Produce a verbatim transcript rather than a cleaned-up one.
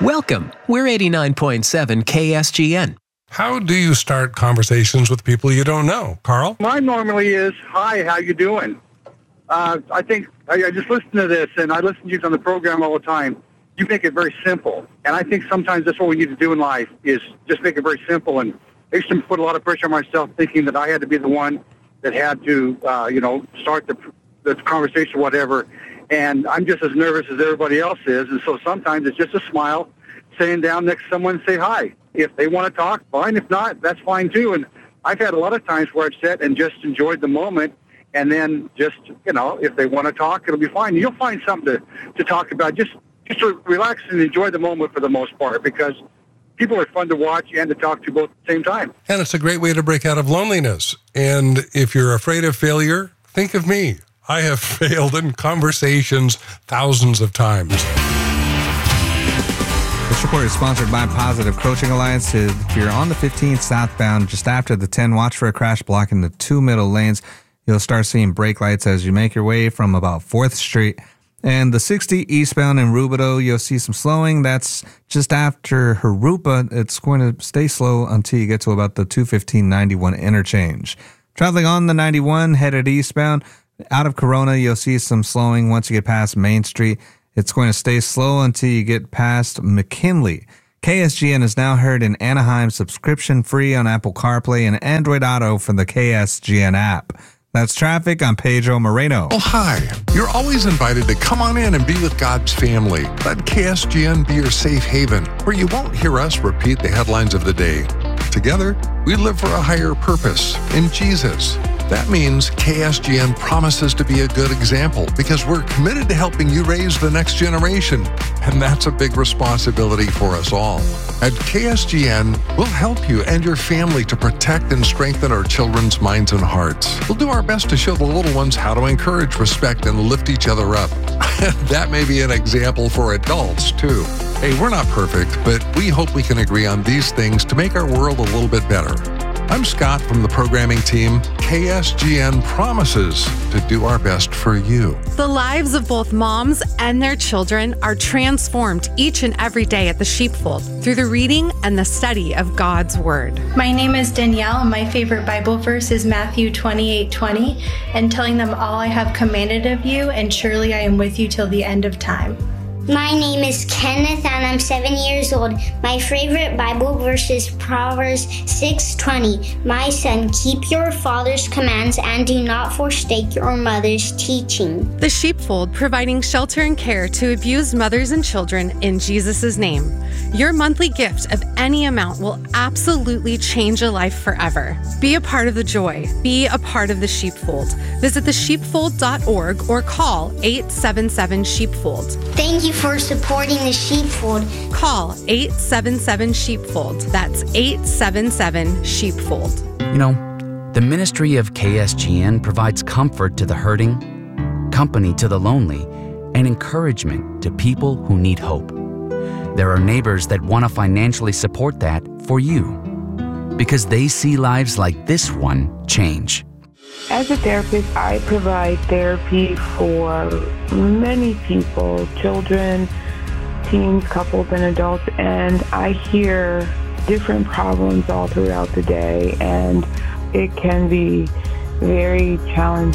Welcome. We're eighty-nine point seven K S G N. How do you start conversations with people you don't know, Carl? Mine normally is, hi, how you doing? Uh, I think, I, I just listen to this, and I listen to you on the program all the time. You make it very simple. And I think sometimes that's what we need to do in life, is just make it very simple. And I used to put a lot of pressure on myself, thinking that I had to be the one that had to, uh, you know, start the, the conversation, whatever. And I'm just as nervous as everybody else is. And so sometimes it's just a smile, sitting down next to someone and say hi. If they want to talk, fine. If not, that's fine too. And I've had a lot of times where I've sat and just enjoyed the moment, and then just, you know, if they want to talk, it'll be fine. You'll find something to, to talk about. Just just to relax and enjoy the moment for the most part, because people are fun to watch and to talk to both at the same time. And it's a great way to break out of loneliness. And if you're afraid of failure, think of me. I have failed in conversations thousands of times. This report is sponsored by Positive Coaching Alliance. If you're on the fifteenth southbound, just after the ten, watch for a crash blocking the two middle lanes. You'll start seeing brake lights as you make your way from about fourth Street. And the sixty eastbound in Rubidoux, you'll see some slowing. That's just after Harupa. It's going to stay slow until you get to about the two fifteen ninety-one interchange. Traveling on the ninety-one, headed eastbound, out of Corona, you'll see some slowing once you get past Main Street. It's going to stay slow until you get past McKinley. K S G N is now heard in Anaheim, subscription free on Apple CarPlay and Android Auto from the K S G N app. That's traffic. I'm Pedro Moreno. Oh, hi. You're always invited to come on in and be with God's family. Let K S G N be your safe haven, where you won't hear us repeat the headlines of the day. Together, we live for a higher purpose in Jesus. That means K S G N promises to be a good example, because we're committed to helping you raise the next generation. And that's a big responsibility for us all. At K S G N, we'll help you and your family to protect and strengthen our children's minds and hearts. We'll do our best to show the little ones how to encourage, respect, and lift each other up. That may be an example for adults, too. Hey, we're not perfect, but we hope we can agree on these things to make our world a little bit better. I'm Scott from the programming team. K S G N promises to do our best for you. The lives of both moms and their children are transformed each and every day at the Sheepfold through the reading and the study of God's Word. My name is Danielle, and my favorite Bible verse is Matthew twenty-eight twenty, and telling them all I have commanded of you, and surely I am with you till the end of time. My name is Kenneth, and I'm seven years old. My favorite Bible verse is Proverbs six twenty. My son, keep your father's commands and do not forsake your mother's teaching. The Sheepfold, providing shelter and care to abused mothers and children in Jesus' name. Your monthly gift of any amount will absolutely change a life forever. Be a part of the joy. Be a part of the Sheepfold. Visit the sheepfold dot org or call eight seven seven sheepfold. Thank you for supporting the Sheepfold. Call eight seven seven sheepfold. That's eight seven seven sheepfold. You know, the ministry of K S G N provides comfort to the hurting, company to the lonely, and encouragement to people who need hope. There are neighbors that want to financially support that for you, because they see lives like this one change. As a therapist, I provide therapy for many people, children, teens, couples, and adults, and I hear different problems all throughout the day, and it can be very challenging.